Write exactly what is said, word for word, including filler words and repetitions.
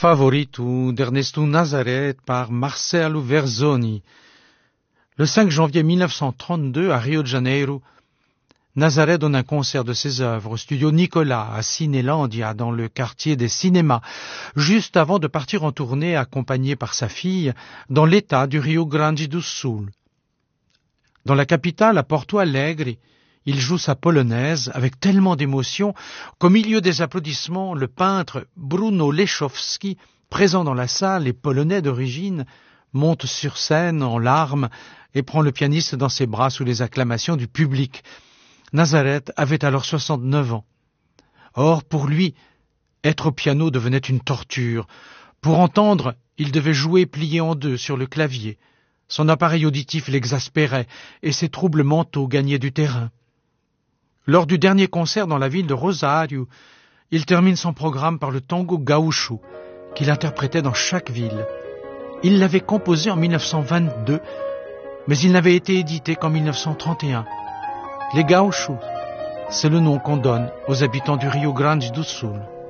Favorito d'Ernesto Nazareth par Marcelo Verzoni. Le cinq janvier mille neuf cent trente-deux, à Rio de Janeiro, Nazareth donne un concert de ses œuvres au studio Nicolas à Cinélandia, dans le quartier des cinémas, juste avant de partir en tournée accompagné par sa fille dans l'état du Rio Grande do Sul. Dans la capitale, à Porto Alegre, il joue sa polonaise avec tellement d'émotion qu'au milieu des applaudissements, le peintre Bruno Lechowski, présent dans la salle et polonais d'origine, monte sur scène en larmes et prend le pianiste dans ses bras sous les acclamations du public. Nazareth avait alors soixante-neuf ans. Or, pour lui, être au piano devenait une torture. Pour entendre, il devait jouer plié en deux sur le clavier. Son appareil auditif l'exaspérait et ses troubles mentaux gagnaient du terrain. Lors du dernier concert dans la ville de Rosario, il termine son programme par le tango gaúcho, qu'il interprétait dans chaque ville. Il l'avait composé en mille neuf cent vingt-deux, mais il n'avait été édité qu'en mille neuf cent trente et un. Les gaúchos, c'est le nom qu'on donne aux habitants du Rio Grande do Sul.